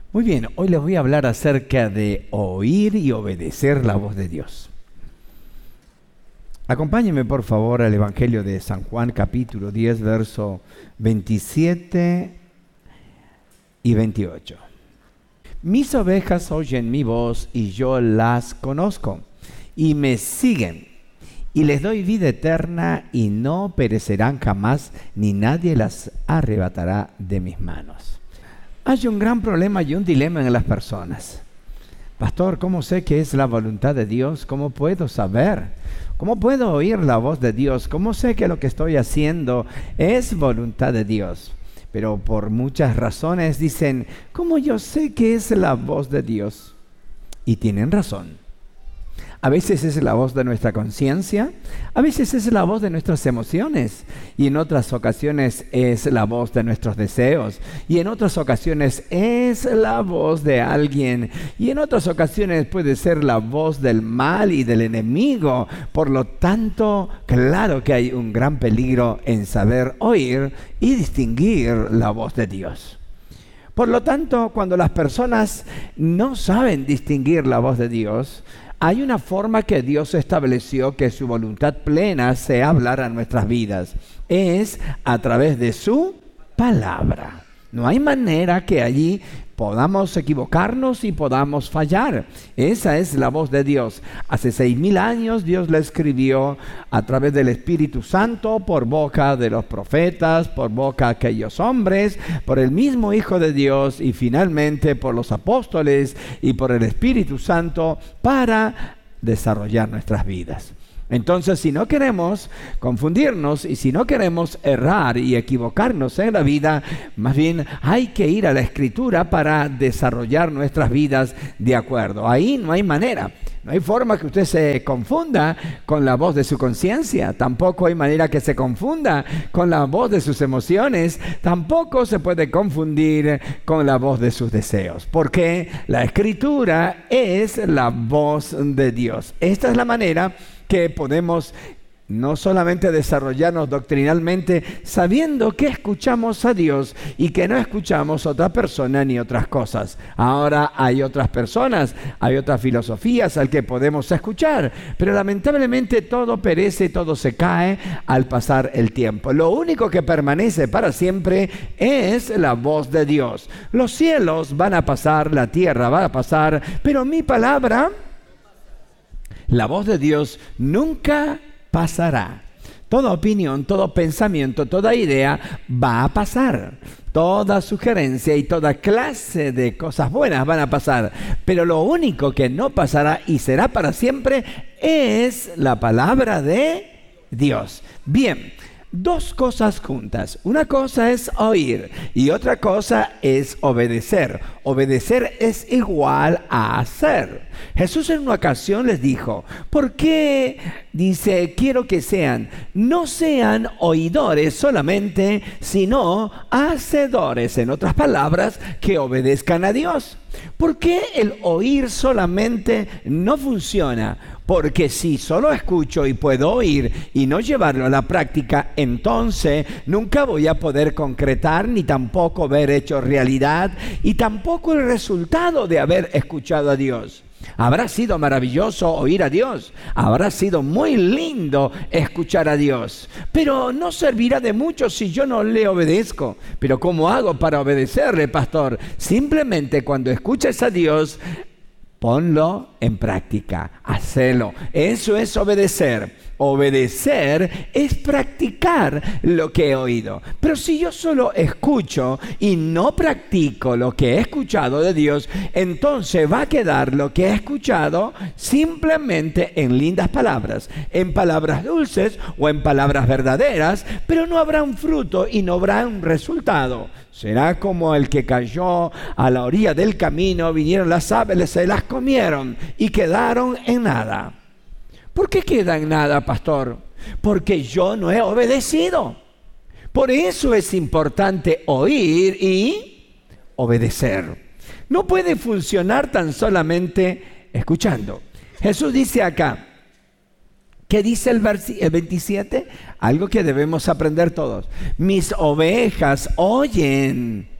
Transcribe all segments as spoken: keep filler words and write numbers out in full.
Muy bien, hoy les voy a hablar acerca de oír y obedecer la voz de Dios. Acompáñenme por favor al Evangelio de San Juan, capítulo diez, verso veintisiete y veintiocho. Mis ovejas oyen mi voz y yo las conozco y me siguen y les doy vida eterna y no perecerán jamás, ni nadie las arrebatará de mis manos. Hay un gran problema y un dilema en las personas. Pastor, ¿cómo sé que es la voluntad de Dios? ¿Cómo puedo saber? ¿Cómo puedo oír la voz de Dios? ¿Cómo sé que lo que estoy haciendo es voluntad de Dios? Pero por muchas razones dicen, ¿cómo yo sé que es la voz de Dios? Y tienen razón. A veces es la voz de nuestra conciencia, a veces es la voz de nuestras emociones, y en otras ocasiones es la voz de nuestros deseos, y en otras ocasiones es la voz de alguien, y en otras ocasiones puede ser la voz del mal y del enemigo. Por lo tanto, claro que hay un gran peligro en saber oír y distinguir la voz de Dios. Por lo tanto, cuando las personas no saben distinguir la voz de Dios, hay una forma que Dios estableció que su voluntad plena se hablará en nuestras vidas. Es a través de su palabra. No hay manera que allí podamos equivocarnos y podamos fallar. Esa es la voz de Dios. Hace seis mil años Dios la escribió a través del Espíritu Santo, por boca de los profetas, por boca de aquellos hombres, por el mismo Hijo de Dios y finalmente por los apóstoles y por el Espíritu Santo para desarrollar nuestras vidas. Entonces, si no queremos confundirnos y si no queremos errar y equivocarnos en la vida, más bien hay que ir a la Escritura para desarrollar nuestras vidas de acuerdo. Ahí no hay manera, no hay forma que usted se confunda con la voz de su conciencia, tampoco hay manera que se confunda con la voz de sus emociones, tampoco se puede confundir con la voz de sus deseos, porque la Escritura es la voz de Dios. Esta es la manera que podemos no solamente desarrollarnos doctrinalmente sabiendo que escuchamos a Dios y que no escuchamos a otra persona ni otras cosas. Ahora hay otras personas, hay otras filosofías al que podemos escuchar, pero lamentablemente todo perece, todo se cae al pasar el tiempo. Lo único que permanece para siempre es la voz de Dios. Los cielos van a pasar, la tierra va a pasar, pero mi palabra, la voz de Dios, nunca pasará. Toda opinión, todo pensamiento, toda idea va a pasar. Toda sugerencia y toda clase de cosas buenas van a pasar. Pero lo único que no pasará y será para siempre es la palabra de Dios. Bien. Dos cosas juntas. Una cosa es oír y otra cosa es obedecer. Obedecer es igual a hacer. Jesús en una ocasión les dijo, ¿por qué? Dice, quiero que sean, no sean oidores solamente, sino hacedores. En otras palabras, que obedezcan a Dios. ¿Por qué el oír solamente no funciona? Porque si solo escucho y puedo oír y no llevarlo a la práctica, entonces nunca voy a poder concretar ni tampoco ver hecho realidad y tampoco el resultado de haber escuchado a Dios. Habrá sido maravilloso oír a Dios, habrá sido muy lindo escuchar a Dios, pero no servirá de mucho si yo no le obedezco. Pero ¿cómo hago para obedecerle, pastor? Simplemente cuando escuches a Dios, ponlo en práctica, hacelo. Eso es obedecer. Obedecer es practicar lo que he oído. Pero si yo solo escucho y no practico lo que he escuchado de Dios, entonces va a quedar lo que he escuchado simplemente en lindas palabras, en palabras dulces o en palabras verdaderas, pero no habrá un fruto y no habrá un resultado. Será como el que cayó a la orilla del camino, vinieron las aves, se las comieron y quedaron en nada. ¿Por qué queda en nada, pastor? Porque yo no he obedecido. Por eso es importante oír y obedecer. No puede funcionar tan solamente escuchando. Jesús dice acá, ¿qué dice el, vers- el veintisiete? Algo que debemos aprender todos. Mis ovejas oyen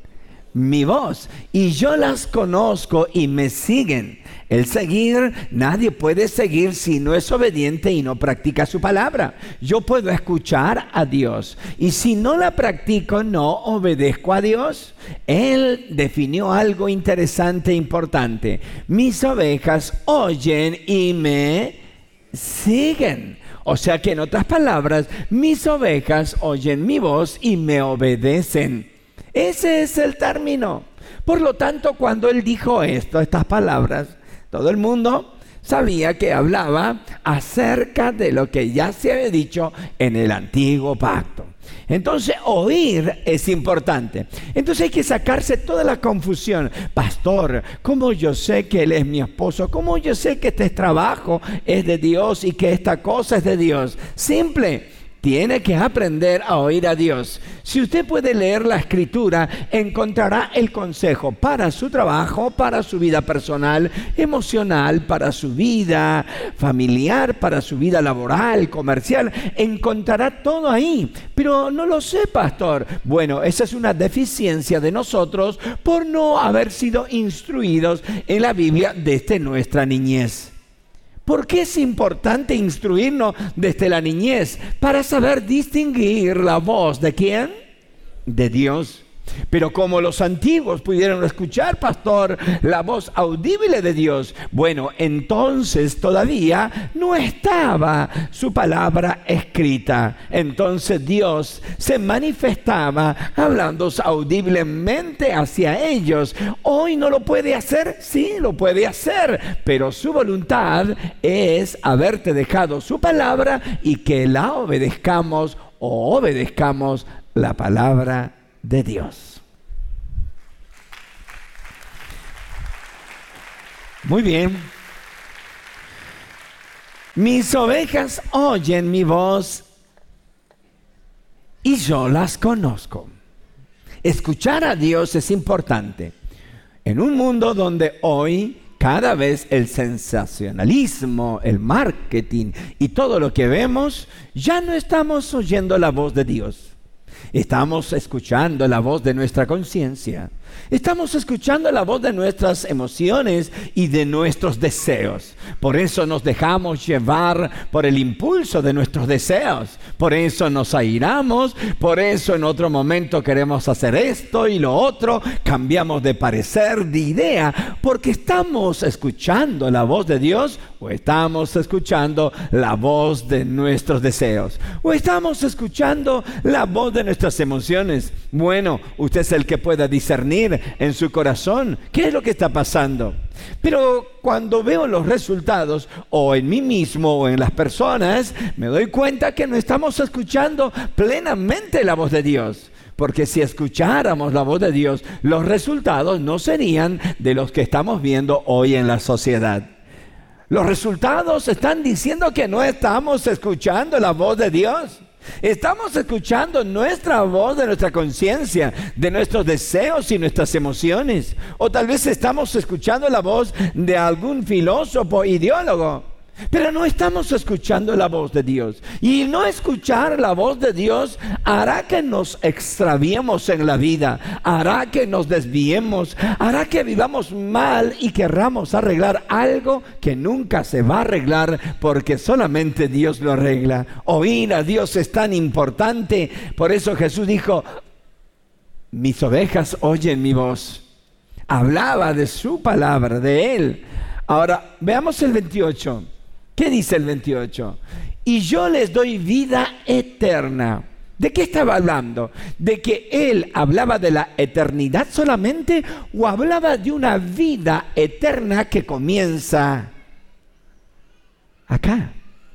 mi voz y yo las conozco y me siguen. El seguir, nadie puede seguir si no es obediente y no practica su palabra. Yo puedo escuchar a Dios y si no la practico, no obedezco a Dios. Él definió algo interesante e importante. Mis ovejas oyen y me siguen. O sea que en otras palabras, mis ovejas oyen mi voz y me obedecen. Ese es el término. Por lo tanto, cuando él dijo esto, estas palabras, todo el mundo sabía que hablaba acerca de lo que ya se había dicho en el antiguo pacto. Entonces, oír es importante. Entonces hay que sacarse toda la confusión. Pastor, ¿cómo yo sé que él es mi esposo? ¿Cómo yo sé que este trabajo es de Dios y que esta cosa es de Dios? Simple. Tiene que aprender a oír a Dios. Si usted puede leer la Escritura, encontrará el consejo para su trabajo, para su vida personal, emocional, para su vida familiar, para su vida laboral, comercial. Encontrará todo ahí. Pero no lo sé, pastor. Bueno, esa es una deficiencia de nosotros por no haber sido instruidos en la Biblia desde nuestra niñez. ¿Por qué es importante instruirnos desde la niñez? Para saber distinguir la voz de ¿quién? De Dios. Pero como los antiguos pudieron escuchar, pastor, la voz audible de Dios, bueno, entonces todavía no estaba su palabra escrita. Entonces Dios se manifestaba hablando audiblemente hacia ellos. Hoy no lo puede hacer, sí, lo puede hacer, pero su voluntad es haberte dejado su palabra y que la obedezcamos o obedezcamos la palabra de Dios. Muy bien. Mis ovejas oyen mi voz y yo las conozco. Escuchar a Dios es importante. En un mundo donde hoy cada vez el sensacionalismo, el marketing y todo lo que vemos, ya no estamos oyendo la voz de Dios. Estamos escuchando la voz de nuestra conciencia. Estamos escuchando la voz de nuestras emociones y de nuestros deseos. Por eso nos dejamos llevar por el impulso de nuestros deseos. Por eso nos airamos. Por eso en otro momento queremos hacer esto y lo otro. Cambiamos de parecer, de idea. Porque estamos escuchando la voz de Dios o estamos escuchando la voz de nuestros deseos. O estamos escuchando la voz de nuestras emociones. Bueno, usted es el que pueda discernir en su corazón qué es lo que está pasando. Pero cuando veo los resultados o en mí mismo o en las personas, me doy cuenta que no estamos escuchando plenamente la voz de Dios. Porque si escucháramos la voz de Dios, los resultados no serían de los que estamos viendo hoy en la sociedad. Los resultados están diciendo que no estamos escuchando la voz de Dios. Estamos escuchando nuestra voz de nuestra conciencia, de nuestros deseos y nuestras emociones. O tal vez estamos escuchando la voz de algún filósofo, ideólogo. Pero no estamos escuchando la voz de Dios. Y no escuchar la voz de Dios hará que nos extraviemos en la vida, hará que nos desviemos, hará que vivamos mal y querramos arreglar algo que nunca se va a arreglar porque solamente Dios lo arregla. Oír a Dios es tan importante. Por eso Jesús dijo: mis ovejas oyen mi voz. Hablaba de su palabra, de Él. Ahora, veamos el veintiocho. ¿Qué dice el veintiocho? Y yo les doy vida eterna. ¿De qué estaba hablando? ¿De que Él hablaba de la eternidad solamente o hablaba de una vida eterna que comienza acá?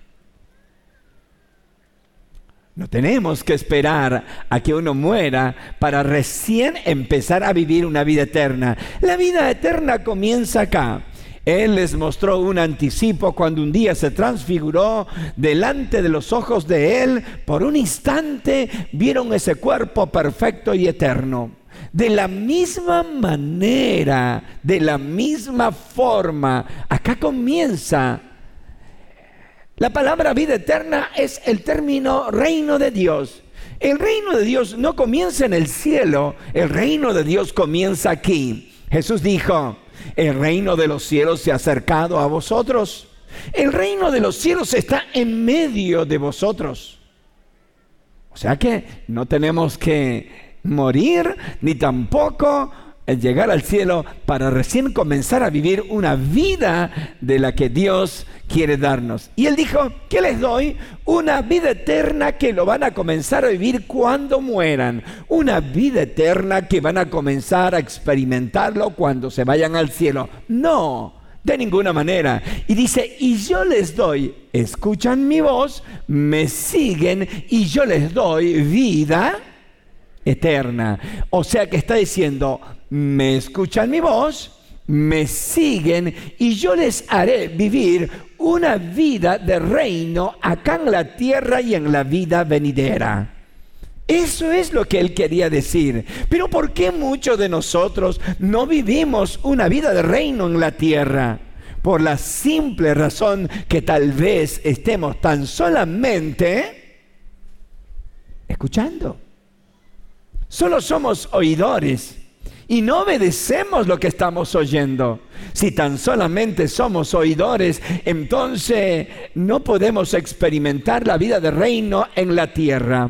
No tenemos que esperar a que uno muera para recién empezar a vivir una vida eterna. La vida eterna comienza acá. Él les mostró un anticipo cuando un día se transfiguró delante de los ojos de Él. Por un instante vieron ese cuerpo perfecto y eterno. De la misma manera, de la misma forma, acá comienza. La palabra vida eterna es el término reino de Dios. El reino de Dios no comienza en el cielo, el reino de Dios comienza aquí. Jesús dijo, el reino de los cielos se ha acercado a vosotros. El reino de los cielos está en medio de vosotros. O sea que no tenemos que morir, ni tampoco llegar al cielo para recién comenzar a vivir una vida de la que Dios quiere darnos. Y Él dijo, ¿qué les doy? Una vida eterna que lo van a comenzar a vivir cuando mueran. Una vida eterna que van a comenzar a experimentarlo cuando se vayan al cielo. No, de ninguna manera. Y dice, y yo les doy, escuchan mi voz, me siguen y yo les doy vida eterna. O sea que está diciendo, me escuchan mi voz, me siguen y yo les haré vivir una vida de reino acá en la tierra y en la vida venidera. Eso es lo que él quería decir. Pero ¿por qué muchos de nosotros no vivimos una vida de reino en la tierra? Por la simple razón que tal vez estemos tan solamente escuchando. Solo somos oidores y no obedecemos lo que estamos oyendo. Si tan solamente somos oidores, entonces no podemos experimentar la vida de reino en la tierra.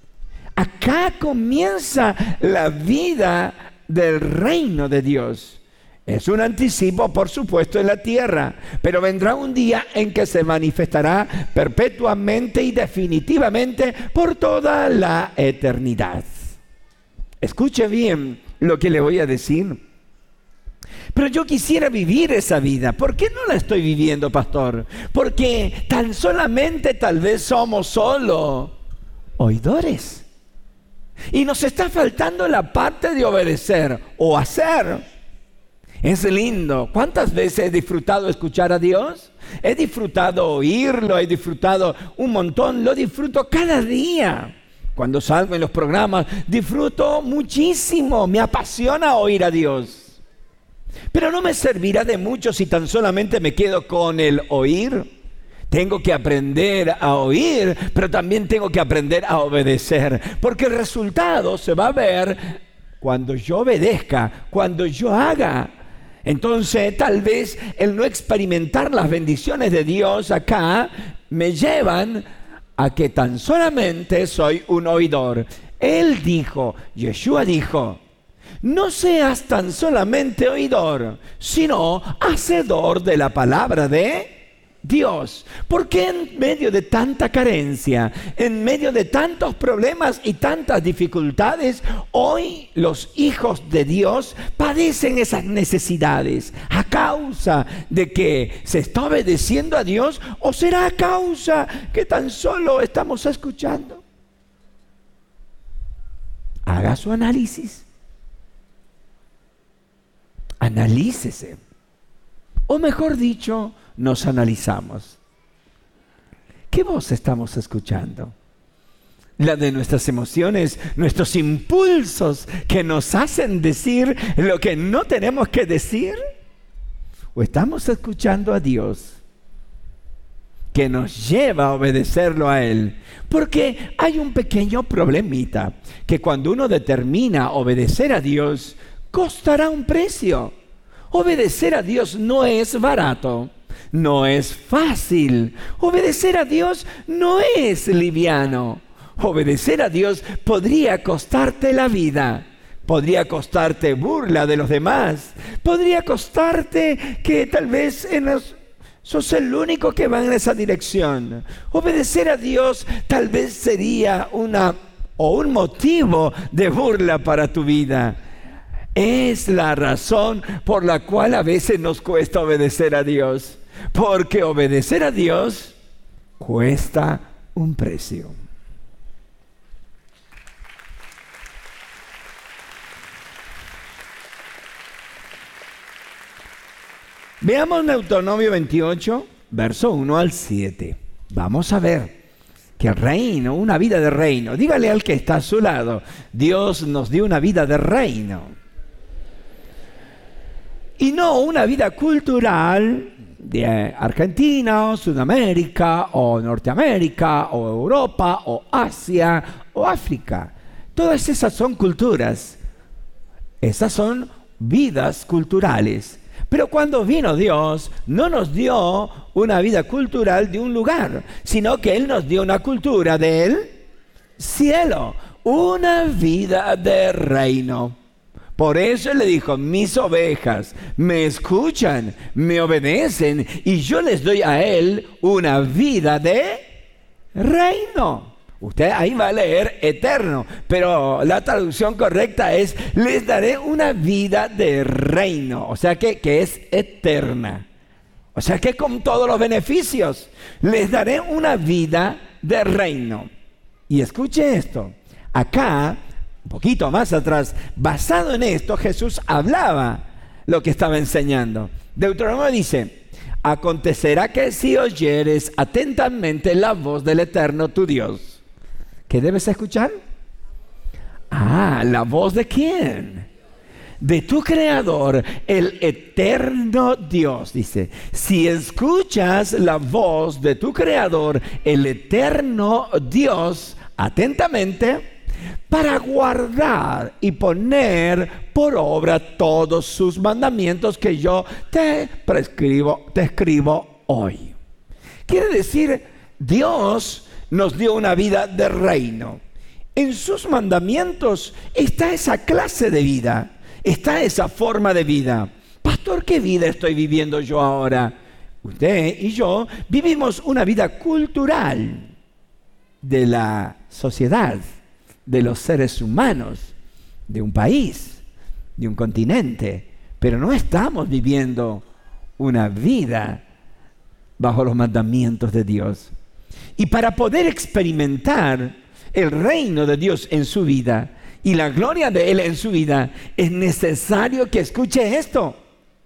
Acá comienza la vida del reino de Dios. Es un anticipo, por supuesto, en la tierra, pero vendrá un día en que se manifestará perpetuamente y definitivamente por toda la eternidad. Escuche bien lo que le voy a decir. Pero yo quisiera vivir esa vida. ¿Por qué no la estoy viviendo, pastor? Porque tan solamente tal vez somos solo oidores. Y nos está faltando la parte de obedecer o hacer. Es lindo. ¿Cuántas veces he disfrutado escuchar a Dios? He disfrutado oírlo, he disfrutado un montón, lo disfruto cada día. Cuando salgo en los programas, disfruto muchísimo, me apasiona oír a Dios. Pero no me servirá de mucho si tan solamente me quedo con el oír. Tengo que aprender a oír, pero también tengo que aprender a obedecer. Porque el resultado se va a ver cuando yo obedezca, cuando yo haga. Entonces, tal vez el no experimentar las bendiciones de Dios acá me llevan a que tan solamente soy un oidor. Él dijo, Yeshua dijo, no seas tan solamente oidor, sino hacedor de la palabra de Dios. Porque en medio de tanta carencia, en medio de tantos problemas y tantas dificultades, hoy los hijos de Dios padecen esas necesidades. ¿A causa de que se está obedeciendo a Dios o será a causa que tan solo estamos escuchando? Haga su análisis. Analícese. O mejor dicho, nos analizamos. ¿Qué voz estamos escuchando? ¿La de nuestras emociones, nuestros impulsos que nos hacen decir lo que no tenemos que decir? ¿O estamos escuchando a Dios que nos lleva a obedecerlo a Él? Porque hay un pequeño problemita, que cuando uno determina obedecer a Dios, costará un precio. Obedecer a Dios no es barato. No es fácil. Obedecer a Dios no es liviano. Obedecer a Dios podría costarte la vida. Podría costarte burla de los demás. Podría costarte que tal vez en los, sos el único que va en esa dirección. Obedecer a Dios tal vez sería una o un motivo de burla para tu vida. Es la razón por la cual a veces nos cuesta obedecer a Dios. Porque obedecer a Dios cuesta un precio. Veamos Deuteronomio veintiocho, verso uno al siete. Vamos a ver que el reino, una vida de reino. Dígale al que está a su lado, Dios nos dio una vida de reino. Y no una vida cultural de Argentina, o Sudamérica, o Norteamérica, o Europa, o Asia, o África. Todas esas son culturas. Esas son vidas culturales. Pero cuando vino Dios, no nos dio una vida cultural de un lugar, sino que Él nos dio una cultura del cielo, una vida de reino. Por eso Él le dijo, mis ovejas me escuchan, me obedecen, y yo les doy a Él una vida de reino. Usted ahí va a leer eterno, pero la traducción correcta es, les daré una vida de reino, o sea que, que es eterna. O sea que con todos los beneficios, les daré una vida de reino. Y escuche esto, acá, un poquito más atrás, basado en esto, Jesús hablaba lo que estaba enseñando. Deuteronomio dice, acontecerá que si oyeres atentamente la voz del Eterno tu Dios. ¿Qué debes escuchar? Ah, ¿la voz de quién? De tu Creador, el eterno Dios. Dice, si escuchas la voz de tu Creador, el eterno Dios, atentamente, para guardar y poner por obra todos sus mandamientos que yo te prescribo, te escribo hoy. Quiere decir, Dios nos dio una vida de reino. En sus mandamientos está esa clase de vida, está esa forma de vida. Pastor, ¿qué vida estoy viviendo yo ahora? Usted y yo vivimos una vida cultural de la sociedad, de los seres humanos, de un país, de un continente, pero no estamos viviendo una vida bajo los mandamientos de Dios. Y para poder experimentar el reino de Dios en su vida y la gloria de Él en su vida, es necesario que escuche esto.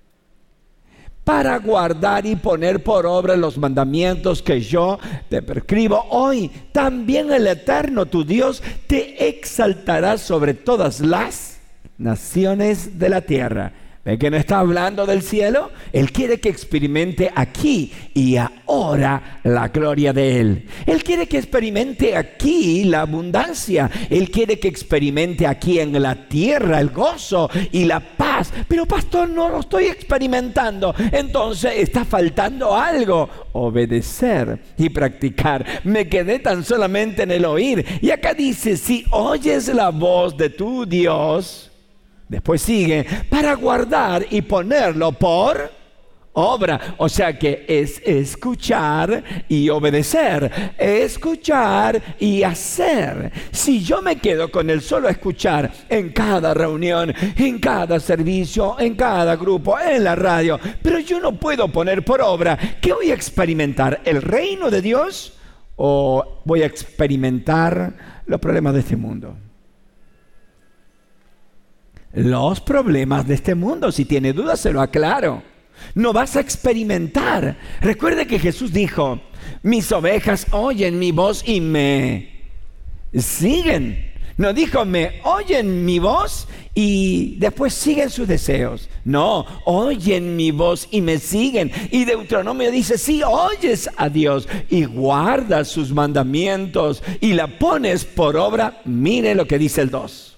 Para guardar y poner por obra los mandamientos que yo te prescribo hoy, también el Eterno tu Dios te exaltará sobre todas las naciones de la tierra. ¿Ve que no está hablando del cielo? Él quiere que experimente aquí y ahora la gloria de Él. Él quiere que experimente aquí la abundancia. Él quiere que experimente aquí en la tierra el gozo y la paz. Pero pastor, no lo estoy experimentando. Entonces está faltando algo. Obedecer y practicar. Me quedé tan solamente en el oír. Y acá dice, si oyes la voz de tu Dios... Después sigue, para guardar y ponerlo por obra. O sea que es escuchar y obedecer, escuchar y hacer. Si yo me quedo con el solo escuchar en cada reunión, en cada servicio, en cada grupo, en la radio, pero yo no puedo poner por obra, ¿qué voy a experimentar? ¿El reino de Dios o voy a experimentar los problemas de este mundo? Los problemas de este mundo. Si tiene dudas, se lo aclaro. No vas a experimentar. Recuerde que Jesús dijo, mis ovejas oyen mi voz y me siguen. No dijo, me oyen mi voz y después siguen sus deseos. No, oyen mi voz y me siguen. Y Deuteronomio dice, si oyes a Dios y guardas sus mandamientos y la pones por obra, mire lo que dice el dos.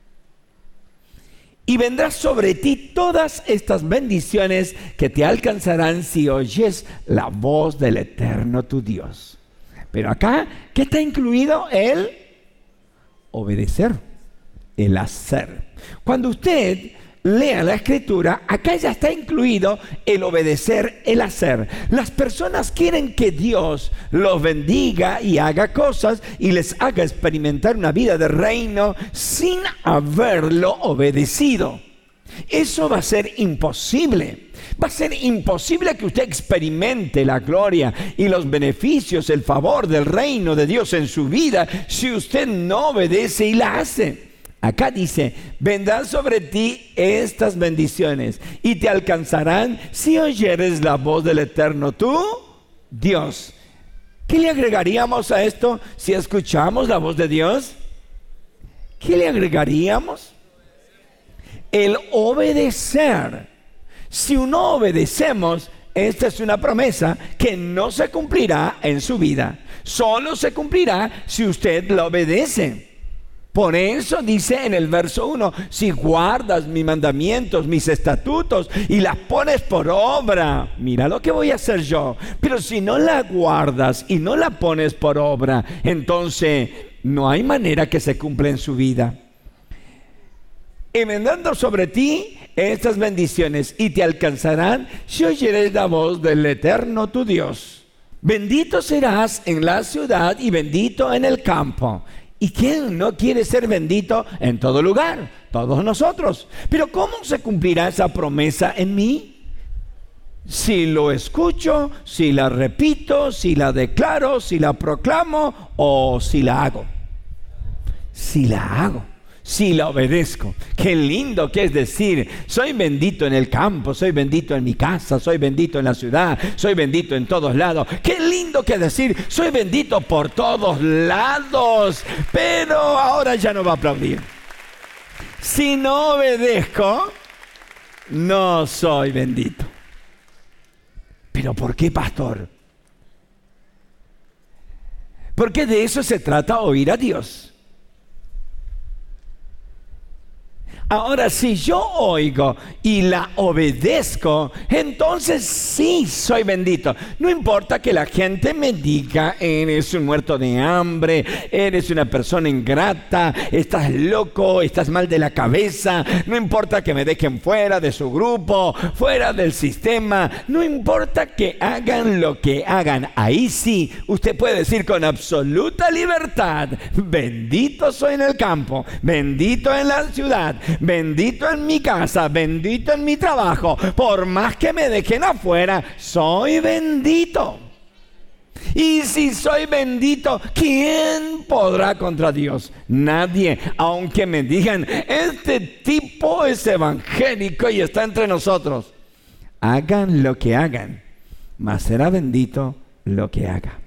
Y vendrán sobre ti todas estas bendiciones que te alcanzarán si oyes la voz del Eterno tu Dios. Pero acá, ¿qué está incluido? El obedecer, el hacer. Cuando usted lea la Escritura, acá ya está incluido el obedecer, el hacer. Las personas quieren que Dios los bendiga y haga cosas y les haga experimentar una vida de reino sin haberlo obedecido. Eso va a ser imposible. Va a ser imposible que usted experimente la gloria y los beneficios, el favor del reino de Dios en su vida si usted no obedece y la hace. Acá dice, vendrán sobre ti estas bendiciones y te alcanzarán si oyeres la voz del Eterno tu Dios. ¿Qué le agregaríamos a esto si escuchamos la voz de Dios? ¿Qué le agregaríamos? El obedecer. Si no obedecemos, esta es una promesa que no se cumplirá en su vida. Solo se cumplirá si usted la obedece. Por eso dice en el verso uno, si guardas mis mandamientos, mis estatutos y las pones por obra, mira lo que voy a hacer yo. Pero si no la guardas y no la pones por obra, entonces no hay manera que se cumpla en su vida. Y vendrán sobre ti estas bendiciones y te alcanzarán si oyeres la voz del Eterno tu Dios. Bendito serás en la ciudad y bendito en el campo. ¿Y quién no quiere ser bendito en todo lugar? Todos nosotros. Pero ¿cómo se cumplirá esa promesa en mí? Si lo escucho, si la repito, si la declaro, si la proclamo o si la hago. Si la hago. Si la obedezco. Qué lindo que es decir, soy bendito en el campo, soy bendito en mi casa, soy bendito en la ciudad, soy bendito en todos lados. Qué lindo que es decir, soy bendito por todos lados. Pero ahora ya no va a aplaudir. Si no obedezco, no soy bendito. ¿Pero por qué, pastor? Porque de eso se trata, oír a Dios. Ahora, si yo oigo y la obedezco, entonces sí soy bendito. No importa que la gente me diga, eres un muerto de hambre, eres una persona ingrata, estás loco, estás mal de la cabeza. No importa que me dejen fuera de su grupo, fuera del sistema. No importa que hagan lo que hagan. Ahí sí, usted puede decir con absoluta libertad, bendito soy en el campo, bendito en la ciudad, bendito en mi casa, bendito en mi trabajo. Por más que me dejen afuera, soy bendito. Y si soy bendito, ¿quién podrá contra Dios? Nadie. Aunque me digan, este tipo es evangélico y está entre nosotros. Hagan lo que hagan, mas será bendito lo que haga.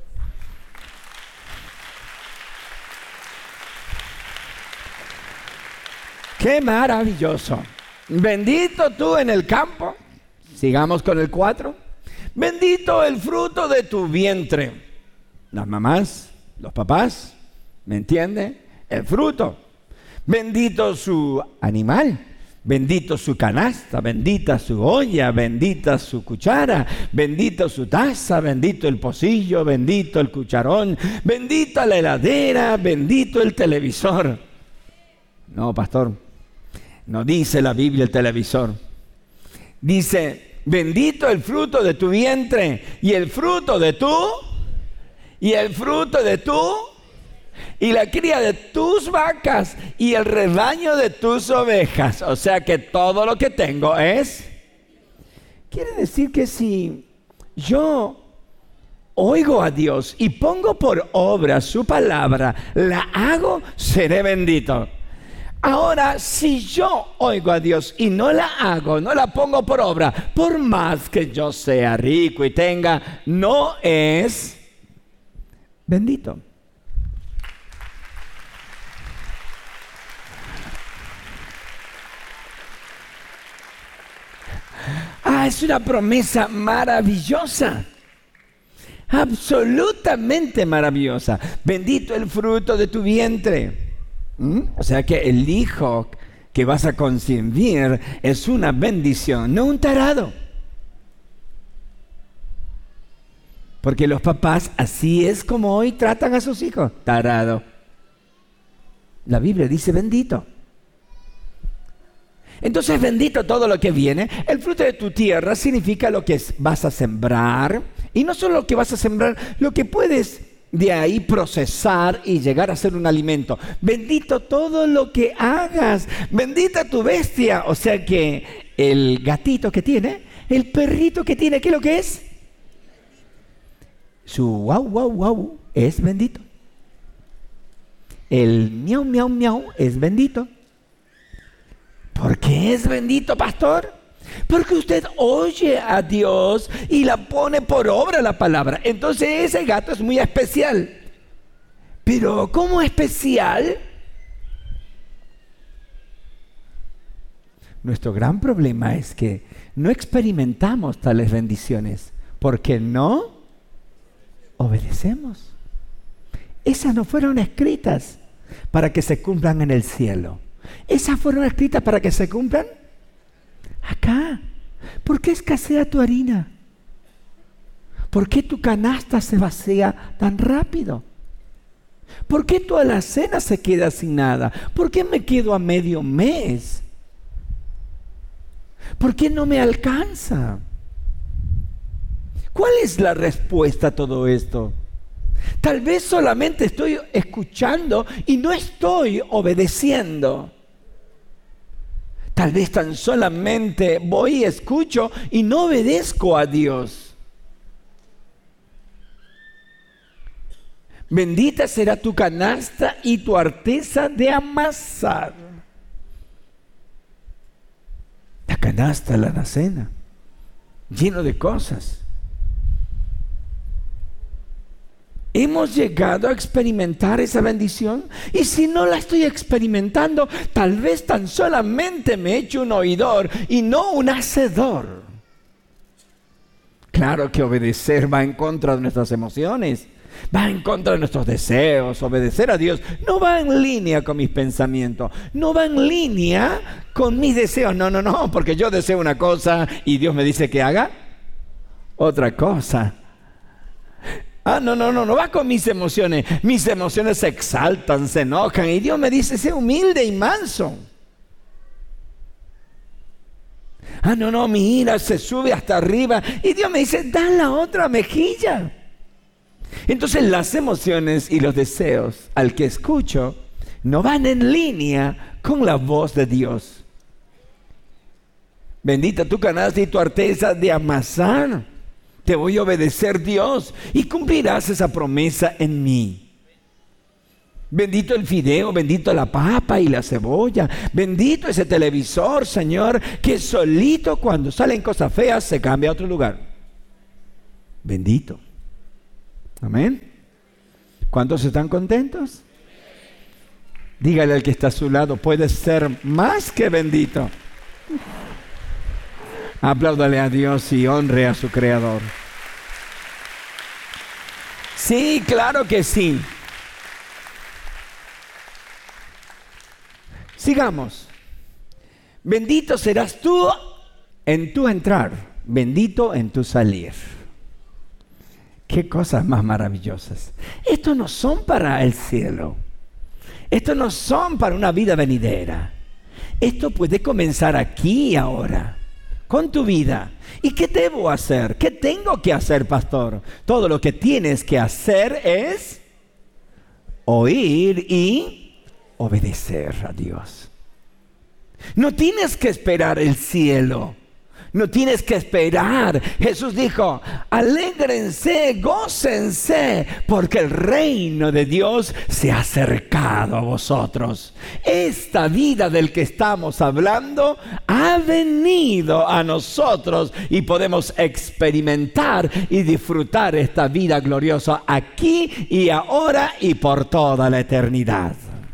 ¡Qué maravilloso! Bendito tú en el campo. Sigamos con el cuatro. Bendito el fruto de tu vientre. Las mamás, los papás, ¿me entiende? El fruto. Bendito su animal. Bendito su canasta, bendita su olla, bendita su cuchara, bendito su taza, bendito el pocillo, bendito el cucharón, bendita la heladera, bendito el televisor. No, pastor. No dice la Biblia el televisor. Dice, bendito el fruto de tu vientre y el fruto de tu, y el fruto de tu, y la cría de tus vacas y el rebaño de tus ovejas. O sea que todo lo que tengo es. Quiere decir que si yo oigo a Dios y pongo por obra su palabra, la hago, seré bendito. Ahora, si yo oigo a Dios y no la hago, no la pongo por obra, por más que yo sea rico y tenga, no es bendito. Ah, es una promesa maravillosa. Absolutamente maravillosa. Bendito el fruto de tu vientre. ¿Mm? O sea que el hijo que vas a concebir es una bendición, no un tarado. Porque los papás así es como hoy tratan a sus hijos. Tarado. La Biblia dice bendito. Entonces bendito todo lo que viene. El fruto de tu tierra significa lo que vas a sembrar. Y no solo lo que vas a sembrar, lo que puedes de ahí procesar y llegar a ser un alimento. Bendito todo lo que hagas. Bendita tu bestia. O sea que el gatito que tiene, el perrito que tiene, ¿qué es lo que es? Su guau, guau, guau es bendito. El miau, miau, miau es bendito. ¿Por qué es bendito, pastor? Porque usted oye a Dios y la pone por obra la palabra. Entonces ese gato es muy especial. Pero ¿cómo especial? Nuestro gran problema es que no experimentamos tales bendiciones porque no obedecemos. Esas no fueron escritas para que se cumplan en el cielo. Esas fueron escritas para que se cumplan acá. ¿Por qué escasea tu harina? ¿Por qué tu canasta se vacía tan rápido? ¿Por qué tu alacena se queda sin nada? ¿Por qué me quedo a medio mes? ¿Por qué no me alcanza? ¿Cuál es la respuesta a todo esto? Tal vez solamente estoy escuchando y no estoy obedeciendo. Tal vez tan solamente voy y escucho y no obedezco a Dios. Bendita será tu canasta y tu arteza de amasar. La canasta, la alacena, lleno de cosas. ¿Hemos llegado a experimentar esa bendición? Y si no la estoy experimentando, tal vez tan solamente me he hecho un oidor y no un hacedor. Claro que obedecer va en contra de nuestras emociones, va en contra de nuestros deseos. Obedecer a Dios no va en línea con mis pensamientos, no va en línea con mis deseos. No, no, no, porque yo deseo una cosa y Dios me dice que haga otra cosa. Ah, no, no, no, no va con mis emociones. Mis emociones se exaltan, se enojan y Dios me dice, sé humilde y manso. Ah, no, no, mi ira se sube hasta arriba y Dios me dice, da la otra mejilla. Entonces las emociones y los deseos al que escucho no van en línea con la voz de Dios. Bendita tu canasta y tu arteza de amasar. Te voy a obedecer, Dios, y cumplirás esa promesa en mí. Bendito el fideo, bendito la papa y la cebolla, bendito ese televisor, Señor, que solito cuando salen cosas feas se cambia a otro lugar. Bendito. Amén. ¿Cuántos están contentos? Dígale al que está a su lado, puedes ser más que bendito. Apláudale a Dios y honre a su Creador. Sí, claro que sí. Sigamos. Bendito serás tú en tu entrar, bendito en tu salir. Qué cosas más maravillosas. Estos no son para el cielo. Estos no son para una vida venidera. Esto puede comenzar aquí y ahora, con tu vida. ¿Y qué debo hacer? ¿Qué tengo que hacer, pastor? Todo lo que tienes que hacer es oír y obedecer a Dios. No tienes que esperar el cielo. No tienes que esperar. Jesús dijo, alégrense, gócense, porque el reino de Dios se ha acercado a vosotros. Esta vida del que estamos hablando ha venido a nosotros y podemos experimentar y disfrutar esta vida gloriosa aquí y ahora y por toda la eternidad.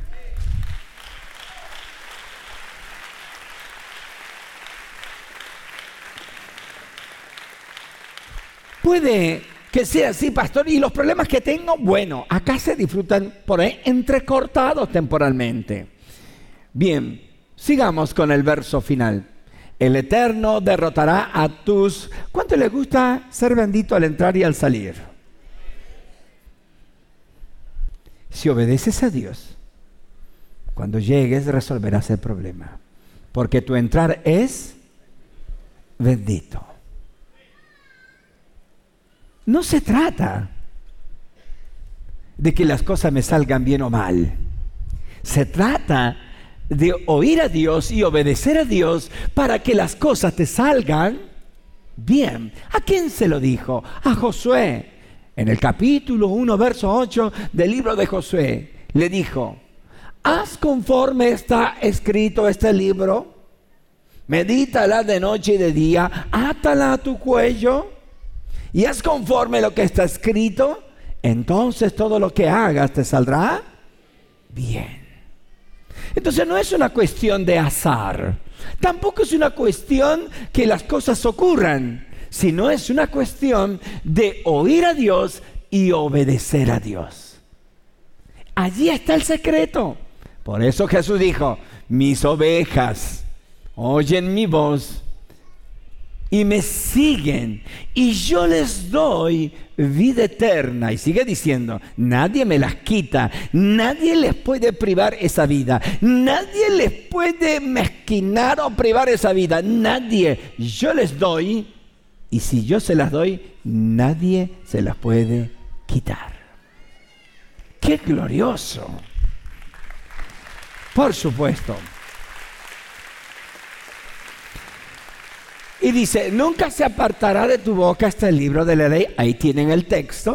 Puede que sea así, pastor, y los problemas que tengo, bueno, acá se disfrutan por ahí entrecortados temporalmente. Bien, sigamos con el verso final. El Eterno derrotará a tus... ¿Cuánto le gusta ser bendito al entrar y al salir? Si obedeces a Dios, cuando llegues resolverás el problema, porque tu entrar es bendito. No se trata de que las cosas me salgan bien o mal. Se trata de oír a Dios y obedecer a Dios para que las cosas te salgan bien. ¿A quién se lo dijo? A Josué. En el capítulo uno, verso ocho del libro de Josué, le dijo, haz conforme está escrito este libro, medítala de noche y de día, átala a tu cuello, y haz conforme lo que está escrito, entonces todo lo que hagas te saldrá bien. Entonces no es una cuestión de azar, Tampoco es una cuestión que las cosas ocurran, sino es una cuestión de oír a Dios y obedecer a Dios. Allí está el secreto. Por eso Jesús dijo, mis ovejas oyen mi voz y me siguen, y yo les doy vida eterna. Y sigue diciendo, nadie me las quita, nadie les puede privar esa vida, nadie les puede mezquinar o privar esa vida, nadie. Yo les doy, y si yo se las doy, nadie se las puede quitar. ¡Qué glorioso! Por supuesto. Y dice, nunca se apartará de tu boca este libro de la ley. Ahí tienen el texto.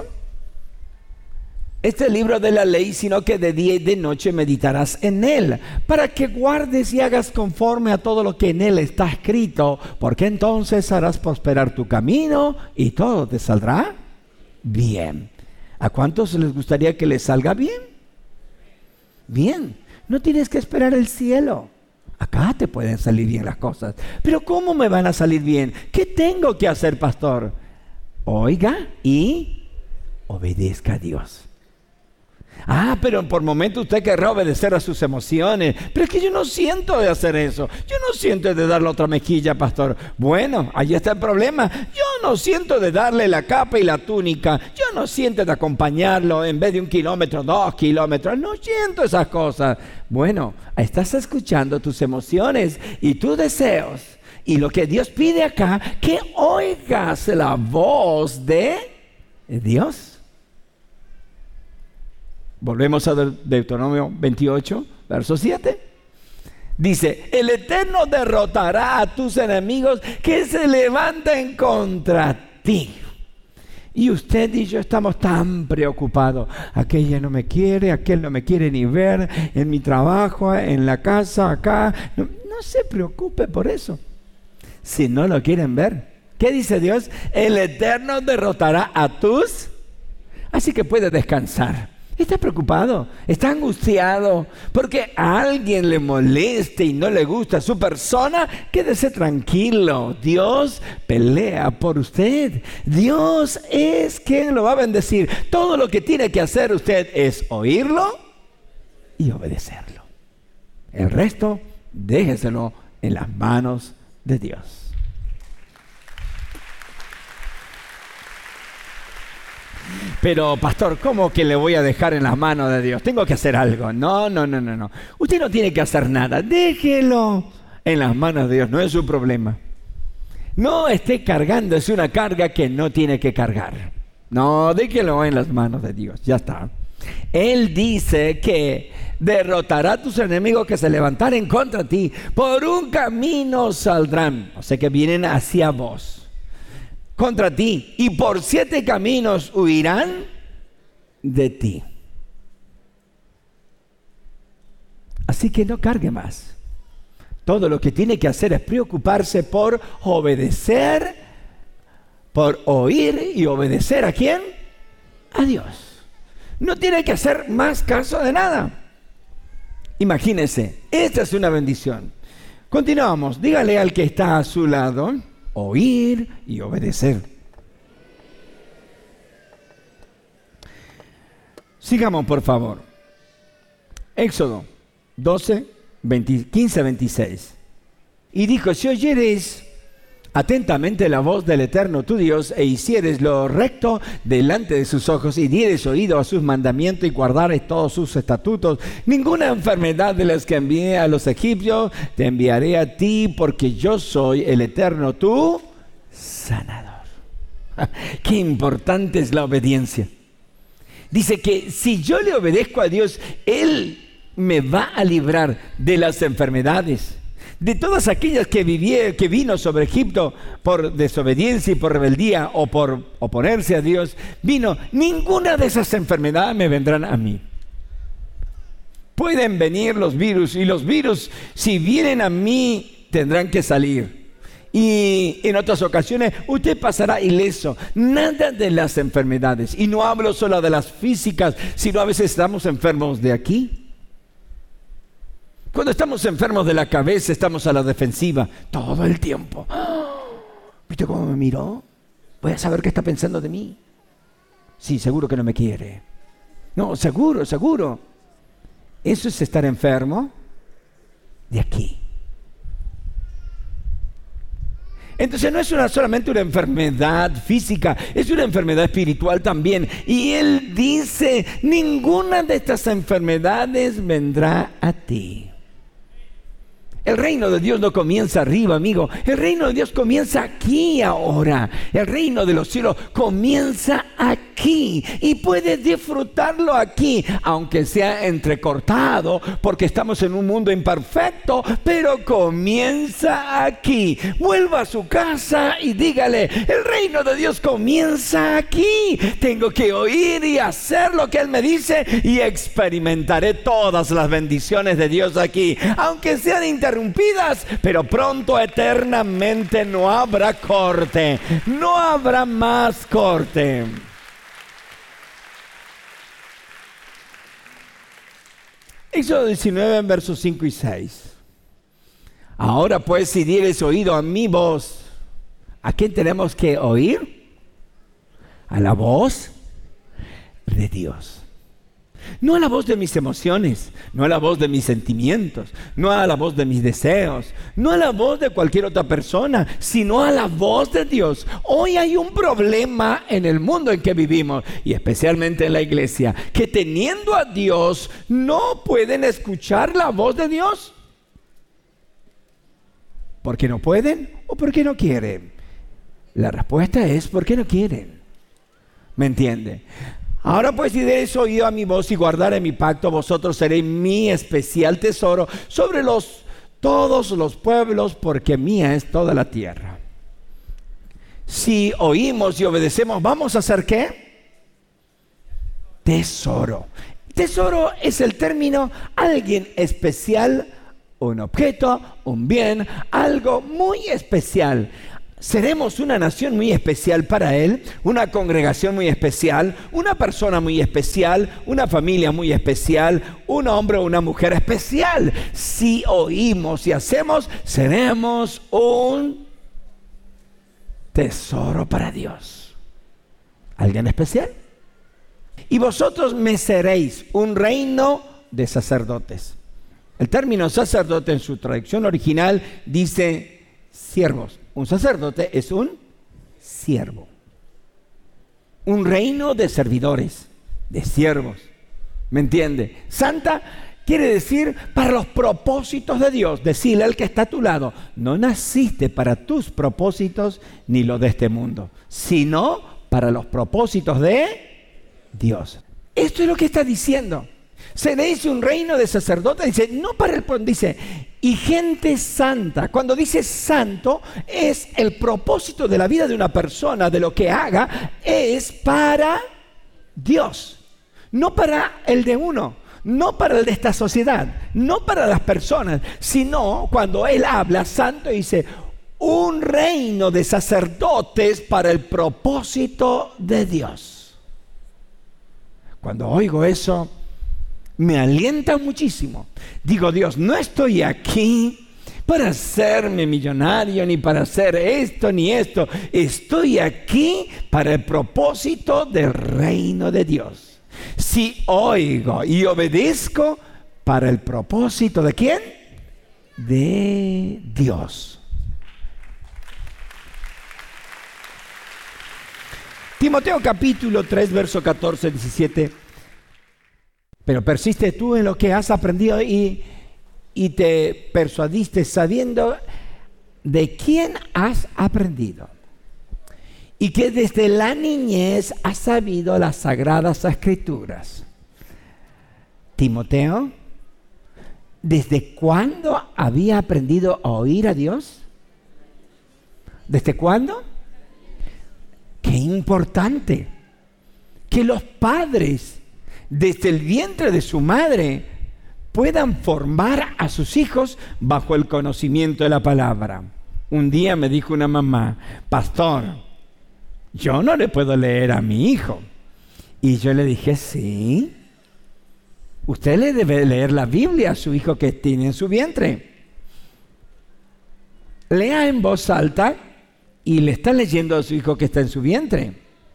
Este libro de la ley, sino que de día y de noche meditarás en él, para que guardes y hagas conforme a todo lo que en él está escrito, porque entonces harás prosperar tu camino y todo te saldrá bien. ¿A cuántos les gustaría que les salga bien? Bien. No tienes que esperar el cielo. Acá te pueden salir bien las cosas. Pero ¿cómo me van a salir bien? ¿Qué tengo que hacer, pastor? Oiga y obedezca a Dios. Ah, pero por momento usted querrá obedecer a sus emociones. Pero es que yo no siento de hacer eso. Yo no siento de darle otra mejilla, pastor. Bueno, ahí está el problema. Yo no siento de darle la capa y la túnica. Yo no siento de acompañarlo en vez de un kilómetro, dos kilómetros. No siento esas cosas. Bueno, estás escuchando tus emociones y tus deseos. Y lo que Dios pide acá, que oigas la voz de Dios. Volvemos a Deuteronomio veintiocho, verso siete. Dice, el Eterno derrotará a tus enemigos que se levanten contra ti. Y usted y yo estamos tan preocupados. Aquella no me quiere, aquel no me quiere ni ver, en mi trabajo, en la casa, acá. No, no se preocupe por eso. Si no lo quieren ver, ¿qué dice Dios? El Eterno derrotará a tus... Así que puede descansar. Está preocupado, está angustiado porque a alguien le moleste y no le gusta su persona. Quédese tranquilo, Dios pelea por usted. Dios es quien lo va a bendecir. Todo lo que tiene que hacer usted es oírlo y obedecerlo. El resto, déjeselo en las manos de Dios. Pero, pastor, ¿cómo que le voy a dejar en las manos de Dios? Tengo que hacer algo. No, no, no, no, no. Usted no tiene que hacer nada. Déjelo en las manos de Dios. No es su problema. No esté cargándose una carga que no tiene que cargar. No, déjelo en las manos de Dios. Ya está. Él dice que derrotará a tus enemigos que se levantaren contra ti. Por un camino saldrán. O sea que vienen hacia vos. Contra ti, y por siete caminos huirán de ti. Así que no cargue más. Todo lo que tiene que hacer es preocuparse por obedecer, por oír y obedecer ¿a quién? A Dios. No tiene que hacer más caso de nada. Imagínense, esta es una bendición. Continuamos, dígale al que está a su lado, oír y obedecer. Sigamos, por favor. Éxodo doce, quince, veintiséis. Y dijo, si oyeres atentamente la voz del Eterno tu Dios, e hicieres lo recto delante de sus ojos, y dieres oído a sus mandamientos, y guardares todos sus estatutos, ninguna enfermedad de las que envié a los egipcios te enviaré a ti, porque yo soy el Eterno tu sanador. Qué importante es la obediencia. Dice que si yo le obedezco a Dios, Él me va a librar de las enfermedades, de todas aquellas que viví, que vino sobre Egipto por desobediencia y por rebeldía o por oponerse a Dios. Vino, ninguna de esas enfermedades me vendrán a mí. Pueden venir los virus, y los virus, si vienen a mí, tendrán que salir. Y en otras ocasiones usted pasará ileso. Nada de las enfermedades. Y no hablo solo de las físicas, sino a veces estamos enfermos de aquí. Cuando estamos enfermos de la cabeza, estamos a la defensiva todo el tiempo. ¿Viste cómo me miró? Voy a saber qué está pensando de mí. Sí, seguro que no me quiere. No, seguro, seguro. Eso es estar enfermo de aquí. Entonces no es una, solamente una enfermedad física, es una enfermedad espiritual también. Y Él dice, ninguna de estas enfermedades vendrá a ti. El reino de Dios no comienza arriba, amigo. El reino de Dios comienza aquí ahora. El reino de los cielos comienza aquí. Y puedes disfrutarlo aquí, aunque sea entrecortado, porque estamos en un mundo imperfecto, pero comienza aquí. Vuelva a su casa y dígale, el reino de Dios comienza aquí. Tengo que oír y hacer lo que Él me dice y experimentaré todas las bendiciones de Dios aquí, aunque sean interrumpidas. Pero pronto eternamente no habrá corte, no habrá más corte. Éxodo diecinueve, versos cinco y seis. Ahora pues, si dieres oído a mi voz, ¿a quién tenemos que oír? A la voz de Dios. No a la voz de mis emociones, no a la voz de mis sentimientos, no a la voz de mis deseos, no a la voz de cualquier otra persona, sino a la voz de Dios. Hoy hay un problema en el mundo en que vivimos, y especialmente en la iglesia, que teniendo a Dios no pueden escuchar la voz de Dios. ¿Por qué no pueden o por qué no quieren? La respuesta es ¿por qué no quieren? ¿Me entiende? Ahora pues, si deis oído a mi voz y guardare mi pacto, vosotros seréis mi especial tesoro sobre los, todos los pueblos, porque mía es toda la tierra. Si oímos y obedecemos, ¿vamos a hacer qué? Tesoro. Tesoro es el término alguien especial, un objeto, un bien, algo muy especial. Seremos una nación muy especial para Él, una congregación muy especial, una persona muy especial, una familia muy especial, un hombre o una mujer especial. Si oímos y hacemos, seremos un tesoro para Dios. ¿Alguien especial? Y vosotros me seréis un reino de sacerdotes. El término sacerdote en su traducción original dice siervos. Un sacerdote es un siervo. Un reino de servidores, de siervos. ¿Me entiende? Santa quiere decir para los propósitos de Dios. Decirle al que está a tu lado, no naciste para tus propósitos ni los de este mundo, sino para los propósitos de Dios. Esto es lo que está diciendo. Seréis un reino de sacerdotes, dice, no para el pueblo, dice, y gente santa. Cuando dice santo, es el propósito de la vida de una persona, de lo que haga, es para Dios, no para el de uno, no para el de esta sociedad, no para las personas, sino cuando él habla santo, dice, un reino de sacerdotes para el propósito de Dios. Cuando oigo eso, me alienta muchísimo. Digo, Dios, no estoy aquí para hacerme millonario, ni para hacer esto, ni esto. Estoy aquí para el propósito del reino de Dios. Si oigo y obedezco, para el propósito ¿de quién? De Dios. Timoteo capítulo tres, verso catorce, diecisiete. Pero persiste tú en lo que has aprendido y, y te persuadiste sabiendo de quién has aprendido. Y que desde la niñez has sabido las sagradas escrituras. Timoteo, ¿desde cuándo había aprendido a oír a Dios? ¿Desde cuándo? Qué importante que los padres desde el vientre de su madre puedan formar a sus hijos bajo el conocimiento de la palabra. Un día me dijo una mamá, pastor, yo no le puedo leer a mi hijo. Y yo le dije, sí, Usted le debe leer la Biblia a su hijo que tiene en su vientre. Lea en voz alta y le está leyendo a su hijo que está en su vientre.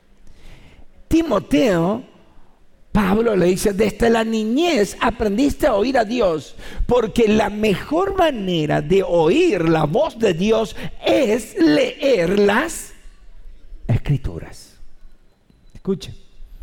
Timoteo, Pablo le dice, desde la niñez aprendiste a oír a Dios, porque la mejor manera de oír la voz de Dios es leer las Escrituras. Escuchen.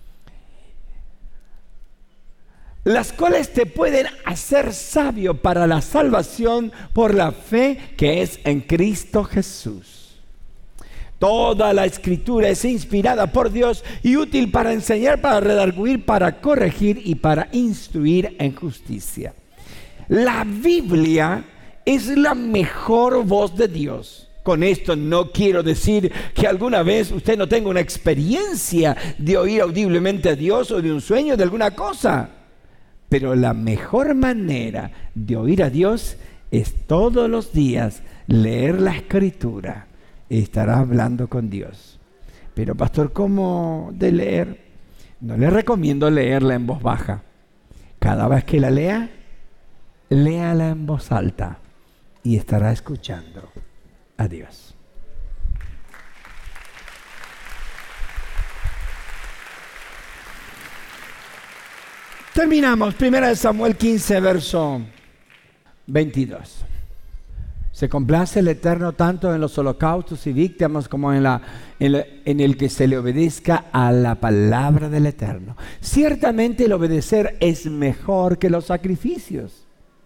Las cuales te pueden hacer sabio para la salvación por la fe que es en Cristo Jesús. Toda la Escritura es inspirada por Dios y útil para enseñar, para redarguir, para corregir y para instruir en justicia. La Biblia es la mejor voz de Dios. Con esto no quiero decir que alguna vez usted no tenga una experiencia de oír audiblemente a Dios o de un sueño de alguna cosa. Pero la mejor manera de oír a Dios es todos los días leer la Escritura. Estará hablando con Dios. Pero pastor, ¿cómo de leer? No le recomiendo leerla en voz baja. Cada vez que la lea, léala en voz alta y estará escuchando a Dios. Terminamos, primera de Samuel quince, verso veintidós. Se complace el Eterno tanto en los holocaustos y víctimas como en, la, en, la, en el que se le obedezca a la palabra del Eterno. Ciertamente el obedecer es mejor que los sacrificios.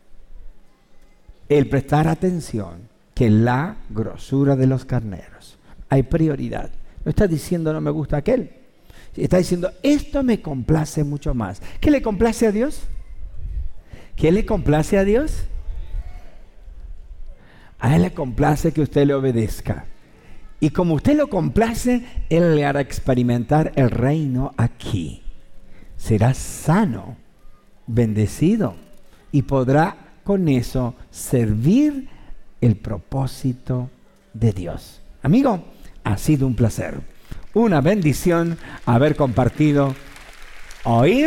El prestar atención que la grosura de los carneros. Hay prioridad. No está diciendo no me gusta aquel. Está diciendo, esto me complace mucho más. ¿Qué le complace a Dios? ¿Qué le complace a Dios? A Él le complace que usted le obedezca. Y como usted lo complace, Él le hará experimentar el reino aquí. Será sano, bendecido, y podrá con eso servir el propósito de Dios. Amigo, ha sido un placer. Una bendición haber compartido, oír